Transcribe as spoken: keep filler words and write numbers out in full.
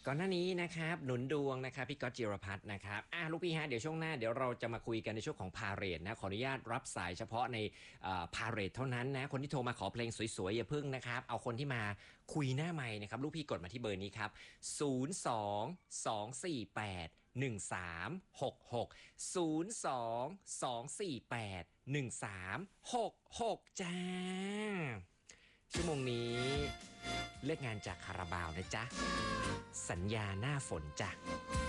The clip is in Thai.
ก่อนหน้านี้นะครับหนุนดวงนะครับพี่ก๊อตจิรพัฒน์นะครับอ่ะลูกพี่ฮะเดี๋ยวช่วงหน้าเดี๋ยวเราจะมาคุยกันในช่วงของพาเหรดนะขออนุญาตรับสายเฉพาะในพาเหรดเท่านั้นนะคนที่โทรมาขอเพลงสวยๆอย่าพึ่งนะครับเอาคนที่มาคุยหน้าไมค์นะครับลูกพี่กดมาที่เบอร์นี้ครับศูนย์ สอง สอง สี่ แปด หนึ่ง สาม หก หก ศูนย์ สอง สอง สี่ แปด หนึ่ง สาม หก หกจ้าชั่วโมงนี้เลือกงานจากคาราบาวนะจ๊ะสัญญาหน้าฝนจ้ะ